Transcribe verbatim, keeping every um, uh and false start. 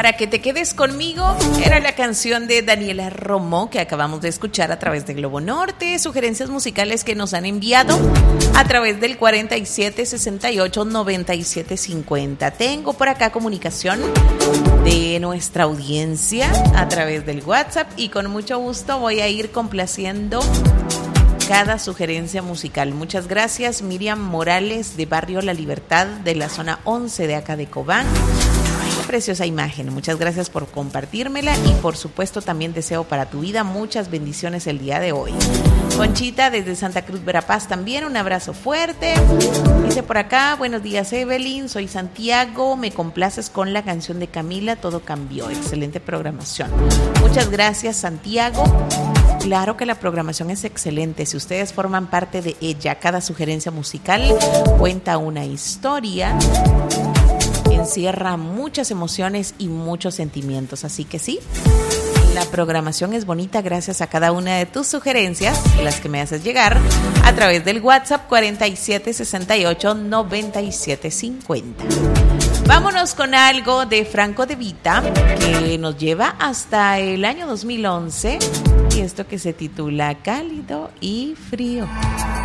Para que te quedes conmigo era la canción de Daniela Romo que acabamos de escuchar a través de Globo Norte. Sugerencias musicales que nos han enviado a través del cuarenta y siete sesenta y ocho noventa y siete cincuenta. Tengo por acá comunicación de nuestra audiencia a través del WhatsApp y con mucho gusto voy a ir complaciendo cada sugerencia musical. Muchas gracias, Miriam Morales de Barrio La Libertad de la zona once de acá de Cobán. Preciosa imagen, muchas gracias por compartírmela y por supuesto también deseo para tu vida muchas bendiciones el día de hoy. Conchita desde Santa Cruz, Verapaz también, un abrazo fuerte. Dice por acá, buenos días Evelyn, soy Santiago, me complaces con la canción de Camila, Todo Cambió, excelente programación. Muchas gracias Santiago. Claro que la programación es excelente, si ustedes forman parte de ella, cada sugerencia musical cuenta una historia, encierra muchas emociones y muchos sentimientos, así que sí, la programación es bonita gracias a cada una de tus sugerencias, las que me haces llegar a través del WhatsApp cuarenta y siete sesenta y ocho noventa y siete cincuenta. Vámonos con algo de Franco De Vita que nos lleva hasta el año dos mil once y esto que se titula Cálido y Frío.